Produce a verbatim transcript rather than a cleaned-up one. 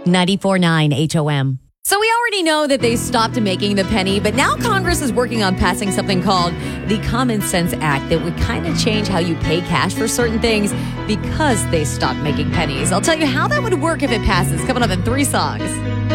ninety-four point nine H O M. So we already know that they stopped making the penny, but now Congress is working on passing something called the Common Sense Act that would kind of change how you pay cash for certain things because they stopped making pennies. I'll tell you how that would work if it passes, coming up in three songs.